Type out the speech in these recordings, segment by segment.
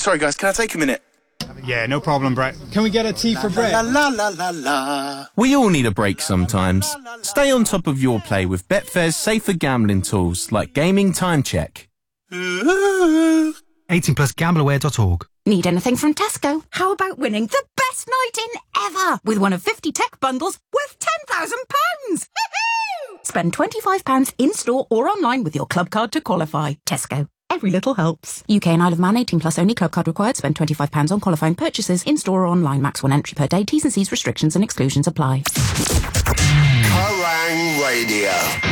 Sorry, guys, can I take a minute? Yeah, no problem, Brett. Can we get a tea for Brett? We all need a break sometimes. Stay on top of your play with Betfair's safer gambling tools like Gaming Time Check. 18 plus gambleaware.org. Need anything from Tesco? How about winning the best night in ever with one of 50 tech bundles worth £10,000? Spend £25 in-store or online with your club card to qualify. Tesco. Every little helps. UK and Isle of Man, 18 plus only. Club card required. Spend £25 on qualifying purchases in-store or online. Max 1 entry per day. T's and C's restrictions and exclusions apply. Kerrang Radio.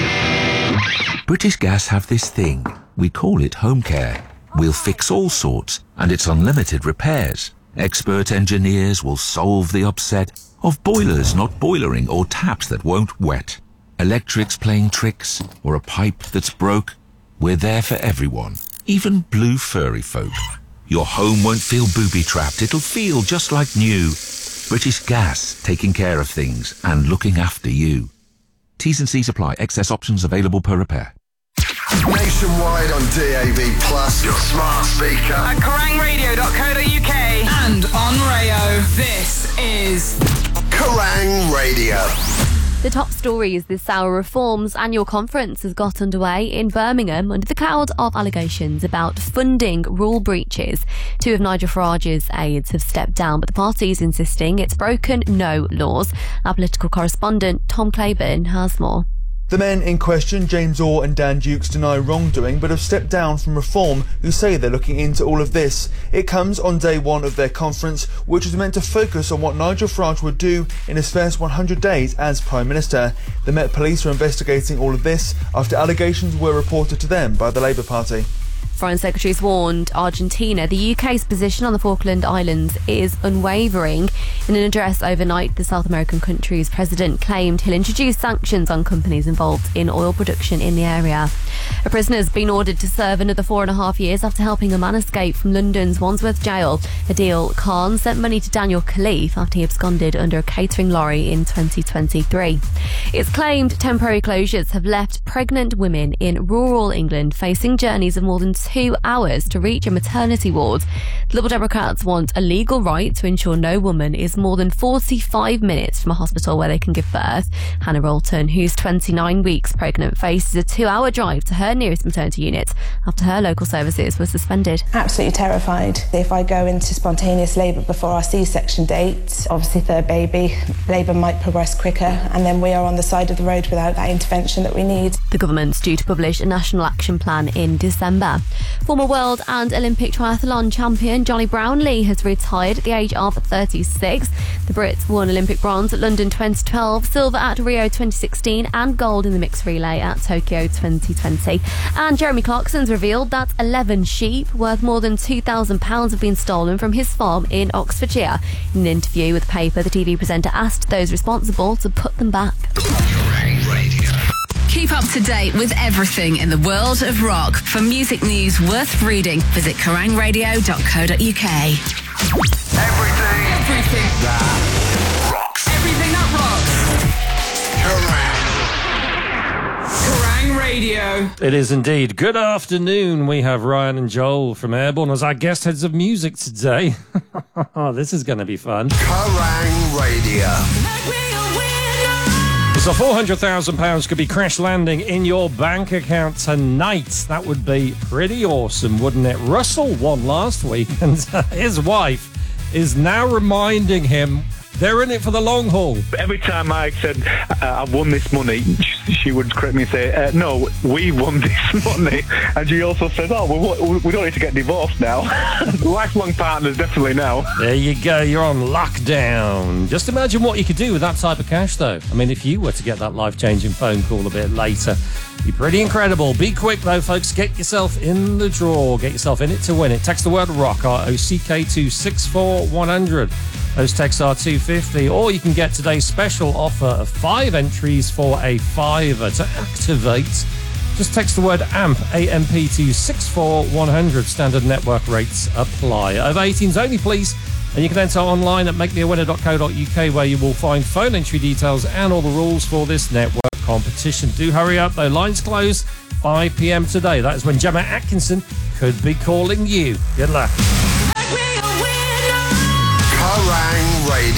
British Gas have this thing. We call it home care. We'll fix all sorts, and it's unlimited repairs. Expert engineers will solve the upset of boilers not boilering or taps that won't wet. Electrics playing tricks, or a pipe that's broke. We're there for everyone, even blue furry folk. Your home won't feel booby-trapped. It'll feel just like new. British Gas, taking care of things and looking after you. T's and C's apply. Excess options available per repair. Nationwide on DAB+, your smart speaker. At kerangradio.co.uk and on Rayo. This is Kerrang Radio. The top story is the Sour Reforms annual conference has got underway in Birmingham under the cloud of allegations about funding rule breaches. Two of Nigel Farage's aides have stepped down, but the party is insisting it's broken no laws. Our political correspondent Tom Claiborne has more. The men in question, James Orr and Dan Dukes, deny wrongdoing but have stepped down from Reform, who say they're looking into all of this. It comes on day one of their conference, which was meant to focus on what Nigel Farage would do in his first 100 days as Prime Minister. The Met Police are investigating all of this after allegations were reported to them by the Labour Party. Foreign Secretaries warned Argentina the UK's position on the Falkland Islands is unwavering. In an address overnight, the South American country's president claimed he'll introduce sanctions on companies involved in oil production in the area. A prisoner has been ordered to serve another 4.5 years after helping a man escape from London's Wandsworth jail. Adil Khan sent money to Daniel Khalif after he absconded under a catering lorry in 2023. It's claimed temporary closures have left pregnant women in rural England facing journeys of more than 2 hours to reach a maternity ward. The Liberal Democrats want a legal right to ensure no woman is more than 45 minutes from a hospital where they can give birth. Hannah Rolton, who's 29 weeks pregnant, faces a 2-hour drive to her nearest maternity unit after her local services were suspended. Absolutely terrified. If I go into spontaneous labour before our C-section date, obviously third baby, labour might progress quicker, and then we are on the side of the road without that intervention that we need. The government's due to publish a national action plan in December. Former world and Olympic triathlon champion Johnny Brownlee has retired at the age of 36. The Brits won Olympic bronze at London 2012, silver at Rio 2016 and gold in the mixed relay at Tokyo 2020. And Jeremy Clarkson's revealed that 11 sheep worth more than £2,000 have been stolen from his farm in Oxfordshire. In an interview with the paper, the TV presenter asked those responsible to put them back. Keep up to date with everything in the world of rock. For music news worth reading, visit kerangradio.co.uk. Everything that rocks. Everything that rocks. Kerrang Radio. It is indeed. Good afternoon. We have Ryan and Joel from Airborne as our guest heads of music today. This is going to be fun. Kerrang Radio. So £400,000 could be crash landing in your bank account tonight. That would be pretty awesome, wouldn't it? Russell won last week, and his wife is now reminding him they're in it for the long haul. Every time I said, I've won this money, she would correct me and say, no, we won this money. And she also said, we don't need to get divorced now. Lifelong partners, definitely now. There you go, you're on lockdown. Just imagine what you could do with that type of cash, though. I mean, if you were to get that life-changing phone call a bit later, it'd be pretty incredible. Be quick, though, folks. Get yourself in the draw. Get yourself in it to win it. Text the word ROCK, R-O-C-K, to 64100. Those texts are $2.50, or you can get today's special offer of 5 entries for a £5 to activate. Just text the word AMP, A-M-P, to 64100. Standard network rates apply. Over 18s only, please. And you can enter online at makemeawinner.co.uk, where you will find phone entry details and all the rules for this network competition. Do hurry up, though. Lines close 5 p.m. today. That is when Gemma Atkinson could be calling you. Good luck. we are